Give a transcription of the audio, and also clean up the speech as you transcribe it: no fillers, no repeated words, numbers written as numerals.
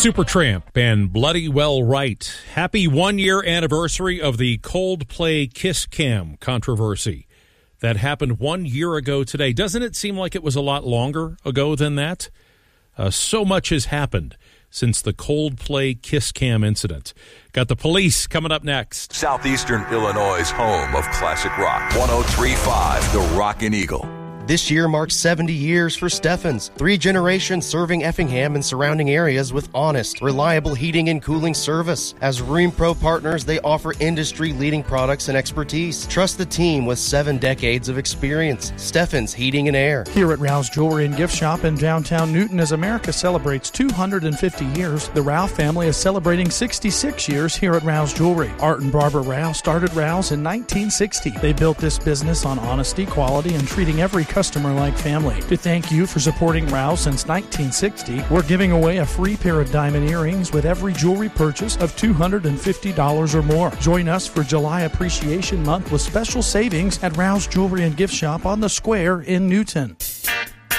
Supertramp and Bloody Well Right. Happy one-year anniversary of the Coldplay Kiss Cam controversy that happened 1 year ago today. Doesn't it seem like it was a lot longer ago than that? So much has happened since the Coldplay Kiss Cam incident. Got the police coming up next. Southeastern Illinois' home of classic rock. 103.5, The Rockin' Eagle. This year marks 70 years for Steffens. 3 generations serving Effingham and surrounding areas with honest, reliable heating and cooling service. As Rheem Pro partners, they offer industry-leading products and expertise. Trust the team with 7 decades of experience. Steffens Heating and Air. Here at Rouse Jewelry and Gift Shop in downtown Newton, as America celebrates 250 years, the Rouse family is celebrating 66 years here at Rouse Jewelry. Art and Barbara Rouse started Rouse in 1960. They built this business on honesty, quality, and treating every customer like family. To thank you for supporting Rouse since 1960, we're giving away a free pair of diamond earrings with every jewelry purchase of $250 or more. Join us for July Appreciation Month with special savings at Rouse Jewelry and Gift Shop on the Square in Newton.